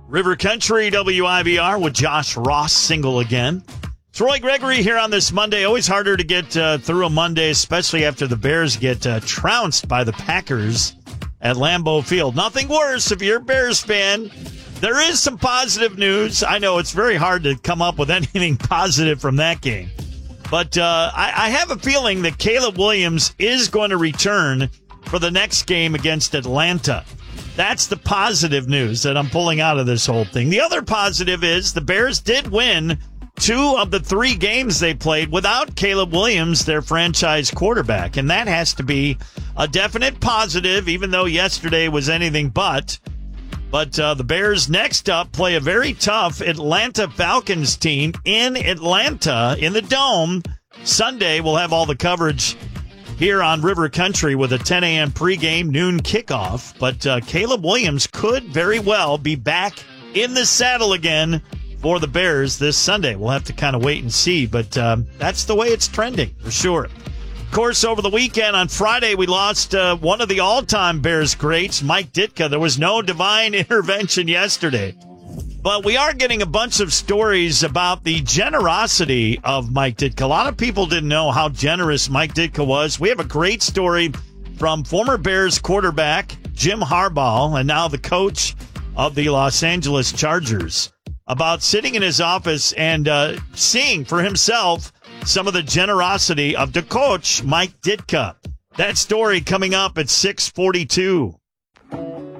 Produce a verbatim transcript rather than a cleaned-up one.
River Country W I V R with Josh Ross, single again. It's Roy Gregory here on this Monday. Always harder to get uh, through a Monday, especially after the Bears get uh, trounced by the Packers at Lambeau Field. Nothing worse if you're a Bears fan. There is some positive news. I know it's very hard to come up with anything positive from that game. But uh, I, I have a feeling that Caleb Williams is going to return for the next game against Atlanta. That's the positive news that I'm pulling out of this whole thing. The other positive is the Bears did win two of the three games they played without Caleb Williams, their franchise quarterback. And that has to be a definite positive, even though yesterday was anything but. But uh, the Bears next up play a very tough Atlanta Falcons team in Atlanta in the Dome. Sunday, we'll have all the coverage here on River Country with a ten a.m. pregame, noon kickoff. But uh, Caleb Williams could very well be back in the saddle again for the Bears this Sunday. We'll have to kind of wait and see, but um, that's the way it's trending for sure. Of course, over the weekend on Friday, we lost uh, one of the all-time Bears greats, Mike Ditka. There was no divine intervention yesterday. But we are getting a bunch of stories about the generosity of Mike Ditka. A lot of people didn't know how generous Mike Ditka was. We have a great story from former Bears quarterback Jim Harbaugh and now the coach of the Los Angeles Chargers about sitting in his office and uh, seeing for himself some of the generosity of the coach, Mike Ditka. That story coming up at six forty-two.